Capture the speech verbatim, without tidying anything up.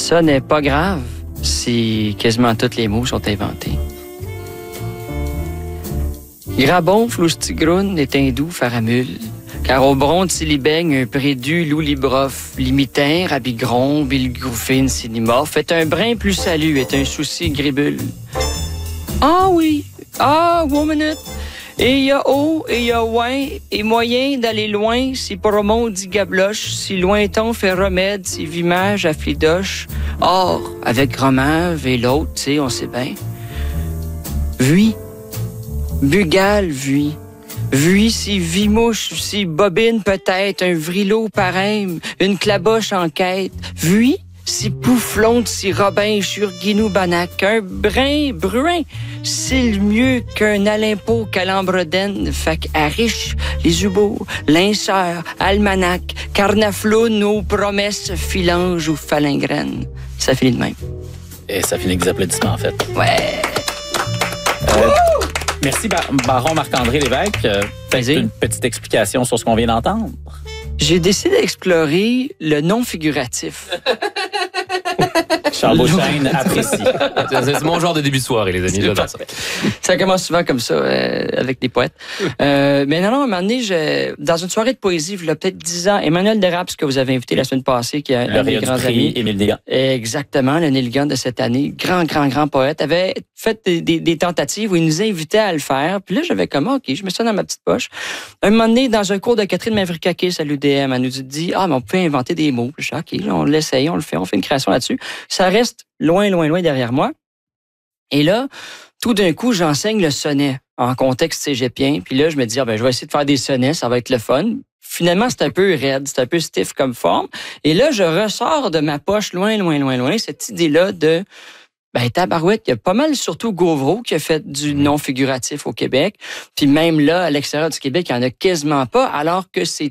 Ça n'est pas grave si quasiment tous les mots sont inventés. Grabon, floustigroun est un doux faramule, car au bron de silibaigne, un prédu loulibrof, limitin, rabigron, bilgoufine, sinimorphe, est un brin plus salut, est un souci gribule. Ah oui, ah, one minute. Et il y a haut, et il y a loin, et moyen d'aller loin, si promont dit gabloche, si lointon fait remède, si vimage à flidoche. Or, avec Romave et l'autre, tu sais, on sait bien. Vui. Bugal, vui. Vui, si vimouche, si bobine peut-être, un vrilo pareil, une claboche en quête. Vui, si pouflonde, si robin, churguinou banac, un brin bruin, c'est le mieux qu'un alimpo calambredène, fac à riche, les ubots, linceurs, almanach, carnaflou, nos promesses, filange ou falingrène. Ça finit de même. Et ça finit avec des applaudissements, en fait. Ouais. Euh, merci, Bar- Baron Marc-André Lévesque. Euh, peut-être Vas-y. une petite explication sur ce qu'on vient d'entendre. J'ai décidé d'explorer le non figuratif. Charles Beauchesne apprécie. C'est c'est mon genre de début de soirée, les amis. J'adore ça. Ça commence souvent comme ça, euh, avec les poètes. Euh, mais non, non, à un moment donné, je, dans une soirée de poésie, il y a peut-être dix ans, Emmanuel Deraps, que vous avez invité la semaine passée, qui est un de mes Lauréat du grands prix, amis. Émile Degan. Exactement, le Neil Gunn de cette année, grand, grand, grand poète, avait fait des, des, des tentatives où il nous invitait à le faire. Puis là, j'avais comme, OK, je mets ça dans ma petite poche. Un moment donné, dans un cours de Catherine Mavrikakis à l'U D M, elle nous dit, ah, mais on peut inventer des mots. Je dis, OK, là, on l'essaye, on le fait, on fait une création là-dessus. Ça reste loin, loin, loin derrière moi. Et là, tout d'un coup, j'enseigne le sonnet en contexte cégepien. Puis là, je me dis, ah, ben, je vais essayer de faire des sonnets, ça va être le fun. Finalement, c'est un peu raide, c'est un peu stiff comme forme. Et là, je ressors de ma poche, loin, loin, loin, loin, cette idée-là de, ben, tabarouette, il y a pas mal, surtout Gauvreau, qui a fait du non figuratif au Québec. Puis même là, à l'extérieur du Québec, il n'y en a quasiment pas, alors que c'est